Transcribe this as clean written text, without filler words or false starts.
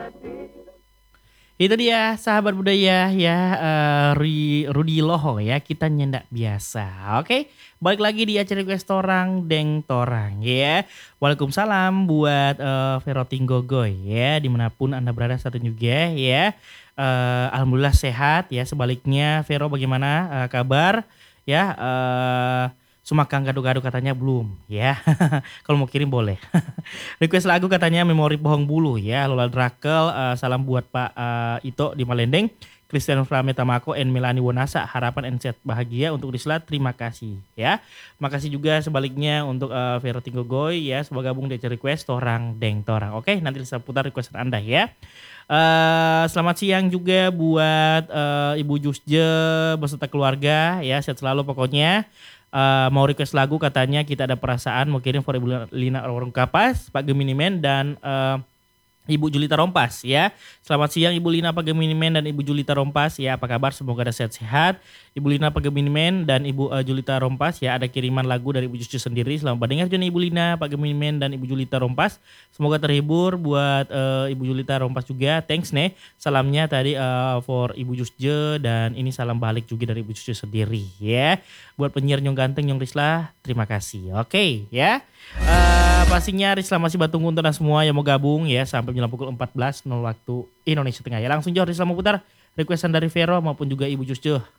Itu dia sahabat budaya ya, Rudy Loho ya, kita nyendak biasa. Oke, balik lagi di acara request torang deng torang ya. Waalaikumsalam buat Vero Tinggogoy ya, dimanapun Anda berada saat ini juga ya. Alhamdulillah sehat ya, sebaliknya Vero bagaimana kabar ya? Sumakang gado-gado katanya belum ya. Kalau mau kirim boleh. Request lagu katanya Memori Pohong Bulu ya. Lola Drakel, salam buat Pak Ito di Malendeng. Christian Frame Tamako and Melani Wonasa, harapan and set bahagia untuk Risla, terima kasih ya. Makasih juga sebaliknya untuk Vero Tinggogoy ya, semoga gabung di acara request Torang Deng Torang. Oke, nanti saya putar request Anda ya. Selamat siang juga buat Ibu Jusje beserta keluarga ya, sehat selalu pokoknya. Mau request lagu katanya kita ada perasaan mau kirim for Ibu Lina Warung Kapas, Pak Gemini Man dan Ibu Julita Rompas ya. Selamat siang Ibu Lina Pak Gemini Man dan Ibu Julita Rompas ya. Apa kabar? Semoga ada sehat-sehat. Ibu Lina Pak Gemini Man dan Ibu Julita Rompas ya. Ada kiriman lagu dari Ibu Jusju sendiri. Selamat mendengar juga Ibu Lina Pak Gemini Man dan Ibu Julita Rompas. Semoga terhibur buat Ibu Julita Rompas juga. Thanks nih. Salamnya tadi for Ibu Jusju dan ini salam balik juga dari Ibu Jusju sendiri ya. Buat penyiar Nyong Ganteng Nyong Risla, terima kasih. Oke ya. Pastinya Risla masih batunggu untuk semua yang mau gabung ya sampai menjelang pukul 14.00 waktu Indonesia Tengah ya. Langsung jauh Risla mau putar requestan dari Vero maupun juga Ibu Jusju.